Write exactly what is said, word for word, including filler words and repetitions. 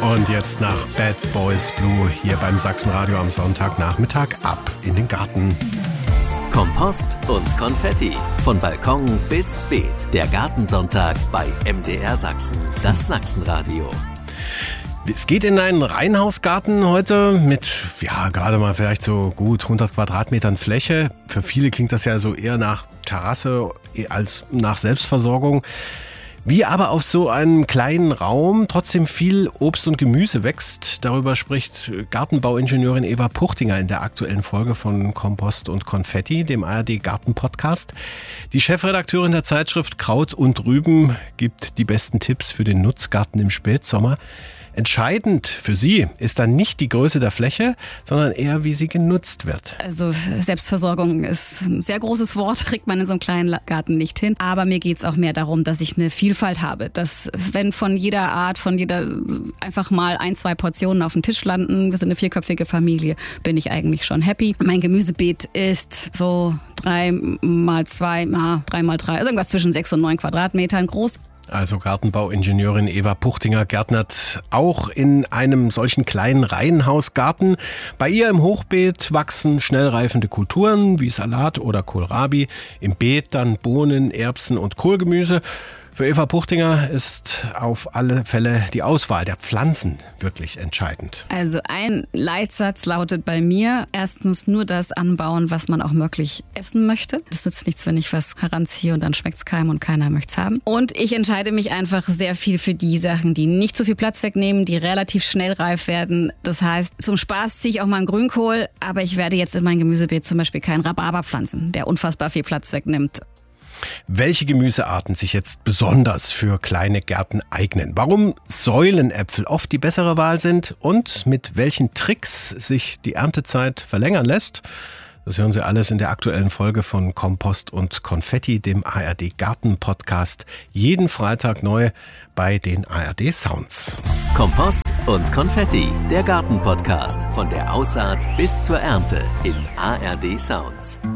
Und jetzt nach Bad Boys Blue hier beim Sachsenradio am Sonntagnachmittag ab in den Garten. Kompost und Konfetti. Von Balkon bis Beet. Der Gartensonntag bei M D R Sachsen. Das Sachsenradio. Es geht in einen Reihenhausgarten heute mit, ja, gerade mal vielleicht so gut hundert Quadratmetern Fläche. Für viele klingt das ja so eher nach Terrasse als nach Selbstversorgung. Wie aber auf so einem kleinen Raum trotzdem viel Obst und Gemüse wächst, darüber spricht Gartenbauingenieurin Eva Puchtinger in der aktuellen Folge von Kompost und Konfetti, dem A R D Garten-Podcast. Die Chefredakteurin der Zeitschrift Kraut und Rüben gibt die besten Tipps für den Nutzgarten im Spätsommer. Entscheidend für sie ist dann nicht die Größe der Fläche, sondern eher, wie sie genutzt wird. Also Selbstversorgung ist ein sehr großes Wort, kriegt man in so einem kleinen Garten nicht hin. Aber mir geht es auch mehr darum, dass ich eine Vielfalt habe. Dass wenn von jeder Art, von jeder einfach mal ein, zwei Portionen auf dem Tisch landen, wir sind eine vierköpfige Familie, bin ich eigentlich schon happy. Mein Gemüsebeet ist so drei mal zwei, na, drei mal drei, also irgendwas zwischen sechs und neun Quadratmetern groß. Also Gartenbauingenieurin Eva Puchtinger gärtnert auch in einem solchen kleinen Reihenhausgarten. Bei ihr im Hochbeet wachsen schnell reifende Kulturen wie Salat oder Kohlrabi. Im Beet dann Bohnen, Erbsen und Kohlgemüse. Für Eva Puchtinger ist auf alle Fälle die Auswahl der Pflanzen wirklich entscheidend. Also ein Leitsatz lautet bei mir, erstens nur das anbauen, was man auch wirklich essen möchte. Das nützt nichts, wenn ich was heranziehe und dann schmeckt es keinem und keiner möchte es haben. Und ich entscheide mich einfach sehr viel für die Sachen, die nicht so viel Platz wegnehmen, die relativ schnell reif werden. Das heißt, zum Spaß ziehe ich auch mal einen Grünkohl, aber ich werde jetzt in mein Gemüsebeet zum Beispiel keinen Rhabarber pflanzen, der unfassbar viel Platz wegnimmt. Welche Gemüsearten sich jetzt besonders für kleine Gärten eignen, warum Säulenäpfel oft die bessere Wahl sind und mit welchen Tricks sich die Erntezeit verlängern lässt, das hören Sie alles in der aktuellen Folge von Kompost und Konfetti, dem A R D Garten-Podcast, jeden Freitag neu bei den A R D Sounds. Kompost und Konfetti, der Garten-Podcast von der Aussaat bis zur Ernte in A R D Sounds.